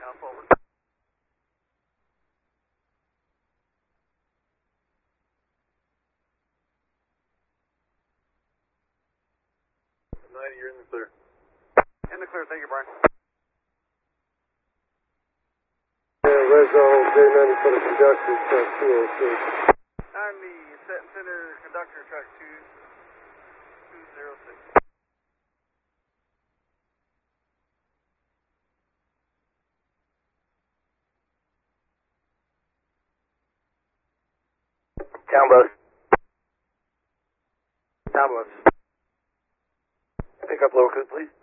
forward. 90, you're in the clear. In the clear, thank you, Brian. Rezo, J90 for the conductor, track 206. 90, set and center, conductor, track 206. Town bus. Town bus. Pick up lower, please.